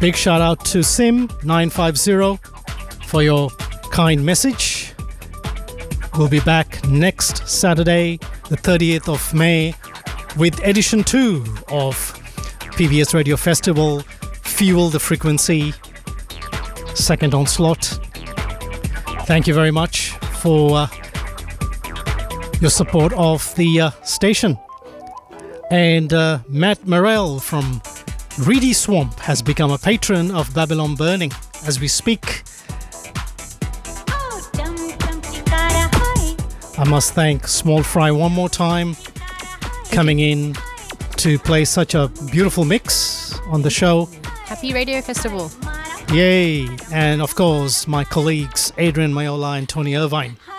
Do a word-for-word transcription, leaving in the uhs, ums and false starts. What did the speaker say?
Big shout out to Sim nine five zero for your kind message. We'll be back next Saturday, the thirtieth of May, with edition two of P B S Radio Festival, Fuel the Frequency, second onslaught. Thank you very much for uh, your support of the uh, station. And uh, Matt Morrell from Reedy Swamp has become a patron of Babylon Burning as we speak. I must thank Small Fry one more time, coming in to play such a beautiful mix on the show. Happy Radio Festival. Yay! And of course, my colleagues Adrian Mayola and Tony Irvine.